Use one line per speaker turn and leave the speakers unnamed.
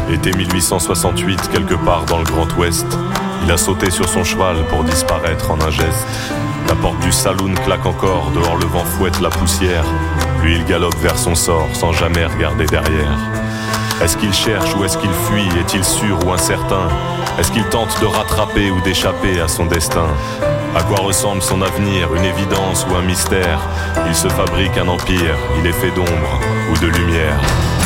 Été 1868, quelque part dans le Grand Ouest, il a sauté sur son cheval pour disparaître en un geste. La porte du saloon claque encore, dehors le vent fouette la poussière. Lui il galope vers son sort sans jamais regarder derrière. Est-ce qu'il cherche ou est-ce qu'il fuit? Est-il sûr ou incertain? Est-ce qu'il tente de rattraper ou d'échapper à son destin? À quoi ressemble son avenir? Une évidence ou un mystère? Il se fabrique un empire, il est fait d'ombre ou de lumière.